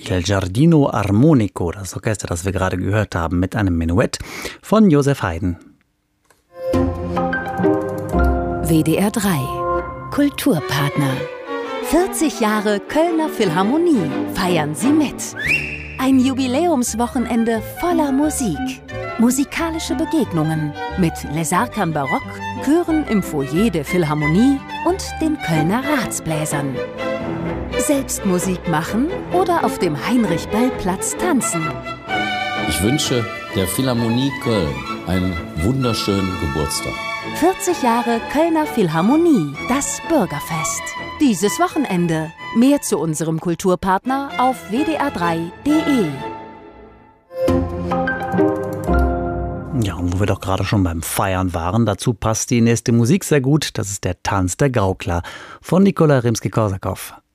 Musical Giardino Armonico, das Orchester, das wir gerade gehört haben, mit einem Menuett von Josef Haydn. WDR 3 Kulturpartner. 40 Jahre Kölner Philharmonie feiern Sie mit. Ein Jubiläumswochenende voller Musik. Musikalische Begegnungen mit Les Arcanes Barock, Chören im Foyer der Philharmonie und den Kölner Ratsbläsern. Selbst Musik machen oder auf dem Heinrich-Böll-Platz tanzen. Ich wünsche der Philharmonie Köln einen wunderschönen Geburtstag. 40 Jahre Kölner Philharmonie, das Bürgerfest. Dieses Wochenende. Mehr zu unserem Kulturpartner auf wdr3.de. Ja, und wo wir doch gerade schon beim Feiern waren, dazu passt die nächste Musik sehr gut. Das ist der Tanz der Gaukler von Nikolai Rimski-Korsakow.